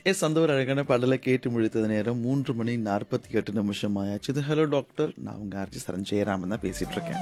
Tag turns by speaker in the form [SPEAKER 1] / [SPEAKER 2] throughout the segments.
[SPEAKER 1] S அந்த ஒரு அழகான பாடலை கேட்டு முடித்தது நேரம் 3 மணி 48 நிமிஷம் ஆயாச்சு. இது ஹலோ டாக்டர். நான் உங்க ஆர்ஜி சரண் ஜெயராமன் தான் பேசிட்டு இருக்கேன்.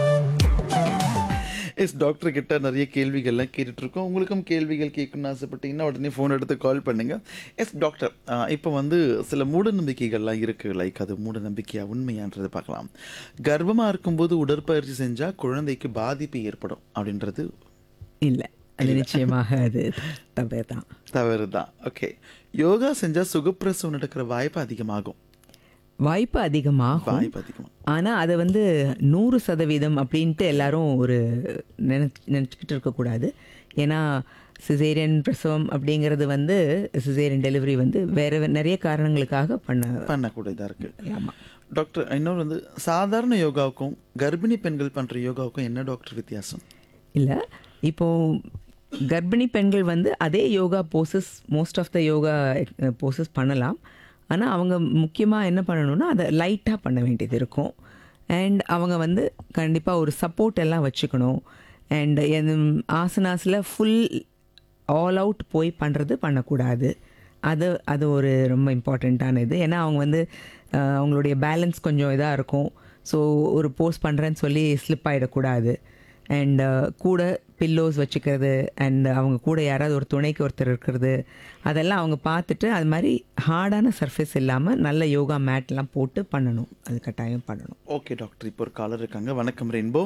[SPEAKER 1] எஸ் டாக்டர் கிட்ட நிறைய கேள்விகள்லாம் கேட்டுட்டு இருக்கோம். உங்களுக்கும் கேள்விகள் கேட்கணும்னு ஆசைப்பட்டீங்கன்னா உடனே ஃபோன் எடுத்து கால் பண்ணுங்க. எஸ் டாக்டர், இப்போ வந்து சில மூட நம்பிக்கைகள்லாம் இருக்கு. லைக் அது மூட நம்பிக்கையா உண்மையான்றது பார்க்கலாம். கர்ப்பமா இருக்கும்போது உடற்பயிற்சி செஞ்சா குழந்தைக்கு பாதிப்பு ஏற்படும் அப்படின்றது
[SPEAKER 2] இல்ல. அது நிச்சயமாக அது தவறு தான்.
[SPEAKER 1] தவறு தான். ஓகே. யோகா செஞ்சா சுகப்பிரசவம் நடக்கிற வாய்ப்பு அதிகமாகும்.
[SPEAKER 2] வாய்ப்பு அதிகமாகும்.
[SPEAKER 1] வாய்ப்பு அதிகமாகும்.
[SPEAKER 2] ஆனா அதை வந்து 100% அப்படின்ட்டு எல்லாரும் ஒரு நினச்சிக்கிட்டு இருக்கக்கூடாது. ஏன்னா சிசேரியன் பிரசவம் அப்படிங்கிறது வந்து சிசேரியன் டெலிவரி வந்து வேற நிறைய காரணங்களுக்காக
[SPEAKER 1] பண்ணக்கூடியதாக இருக்கு.
[SPEAKER 2] ஆமாம்.
[SPEAKER 1] டாக்டர், இன்னொரு வந்து சாதாரண யோகாவுக்கும் கர்ப்பிணி பெண்கள் பண்ணுற யோகாவுக்கும் என்ன டாக்டர் வித்தியாசம்?
[SPEAKER 2] இல்லை, இப்போது கர்ப்பிணி பெண்கள் வந்து அதே yoga poses, most of the yoga poses பண்ணலாம். ஆனால் அவங்க முக்கியமாக என்ன பண்ணணும்னா அதை லைட்டாக பண்ண வேண்டியது இருக்கும். அண்ட் அவங்க வந்து கண்டிப்பாக ஒரு சப்போர்ட் எல்லாம் வச்சுக்கணும். அண்ட் ஆசனாஸில் ஃபுல் ஆல் அவுட் போய் பண்ணக்கூடாது. அது ஒரு ரொம்ப இம்பார்ட்டண்ட்டான இது. ஏன்னா அவங்க வந்து அவங்களுடைய பேலன்ஸ் கொஞ்சம் இதாக இருக்கும். ஸோ ஒரு போஸ் பண்ணுறேன்னு சொல்லி ஸ்லிப் ஆகிடக்கூடாது. அண்ட் கூட பில்லோஸ் வச்சுக்கிறது, அண்ட் அவங்க கூட யாராவது ஒரு துணைக்கு ஒருத்தர் இருக்கிறது, அதெல்லாம் அவங்க பார்த்துட்டு அது மாதிரி ஹார்டான சர்ஃபேஸ் இல்லாமல் நல்ல யோகா மேட்லாம் போட்டு பண்ணணும். அது கட்டாயம் பண்ணணும்.
[SPEAKER 1] ஓகே டாக்டர், இப்போ ஒரு காலர் இருக்காங்க. வணக்கம் ரெயின்போ.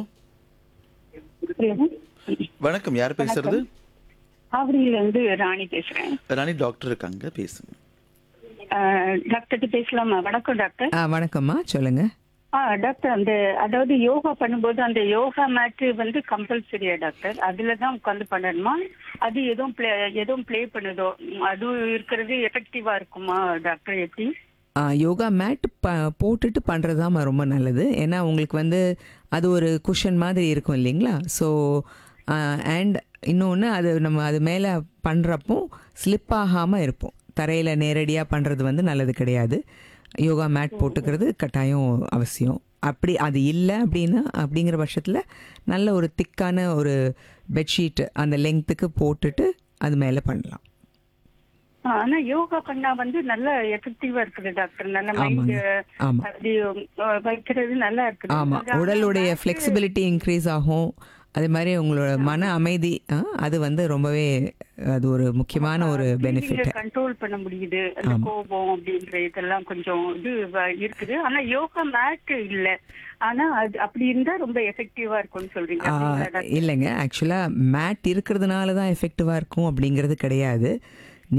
[SPEAKER 1] வணக்கம், யார் பேசுறது?
[SPEAKER 3] ஆவடியிலிருந்து ராணி பேசுறேன்.
[SPEAKER 1] ராணி டாக்டர் இருக்காங்க, பேசுங்க.
[SPEAKER 3] டாக்டர் பேசலாமா? வணக்கம் டாக்டர்.
[SPEAKER 2] வணக்கம்மா, சொல்லுங்க.
[SPEAKER 3] டாக்டர், அதாவது யோகா பண்ணும்போது அந்த யோகா மேட் வந்து கம்பல்சரியா டாக்டர்? அதுலதான் உட்காந்து பண்ணணுமா? அது எதுவும் ப்ளே பண்ணுதோ அது இருக்கிறது எஃபெக்டிவா இருக்குமா டாக்டர்? எப்படி
[SPEAKER 2] யோகா மேட் போட்டுட்டு பண்ணுறது தான் ரொம்ப நல்லது. ஏன்னா உங்களுக்கு வந்து அது ஒரு குஷன் மாதிரி இருக்கும் இல்லைங்களா? ஸோ அண்ட் இன்னொன்று, நம்ம அது மேலே பண்ணுறப்போ ஸ்லிப் ஆகாமல் இருப்போம். தரையில் நேரடியாக பண்ணுறது வந்து நல்லது கிடையாது. யோகா மேட் போட்டுக்கிறது கட்டாயம் அவசியம். அப்படி அது இல்லை அப்படிங்கிற பட்சத்தில் நல்ல ஒரு திக்கான ஒரு பெட்ஷீட் அந்த லெங்க்த்துக்கு போட்டுட்டு அது மேலே பண்ணலாம்.
[SPEAKER 3] ஆனா யோகா பண்ணா வந்து நல்ல எஃபெக்டிவா இருக்குது டாக்டர். நல்ல மைண்ட் வைக்கிறது நல்லா இருக்குது.
[SPEAKER 2] ஆமாம், உடலுடைய ஃப்ளெக்சிபிலிட்டி இன்க்ரீஸ் ஆகும். அதே மாதிரி உங்களோட மன அமைதி அது வந்து ரொம்பவே அது ஒரு முக்கியமான ஒரு பெனிஃபிட்.
[SPEAKER 3] கண்ட்ரோல் பண்ண முடியுது. அந்த கோபம் அப்படின்ற இதெல்லாம் கொஞ்சம் இது இருக்குது. ஆனா யோகா மேட் இல்ல. ஆனா அது அப்படி இருந்தா ரொம்ப எஃபெக்டிவா இருக்கும்னு சொல்றீங்க?
[SPEAKER 2] இல்லைங்க, ஆக்சுவலாக மேட் இருக்கிறதுனால தான் எஃபெக்டிவாக இருக்கும் அப்படிங்கிறது கிடையாது.